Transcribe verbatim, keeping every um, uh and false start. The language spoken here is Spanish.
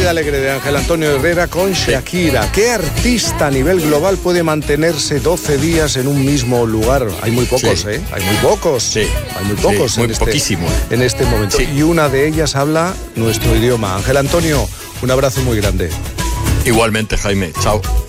vida alegre de Ángel Antonio Herrera con Shakira. ¿Qué artista a nivel global puede mantenerse doce días en un mismo lugar? Hay muy pocos, sí. ¿eh? Hay muy pocos. Sí. Hay muy pocos. Sí, muy en este, poquísimo. En este momento. Sí. Y una de ellas habla nuestro idioma. Ángel Antonio, un abrazo muy grande. Igualmente, Jaime. Chao.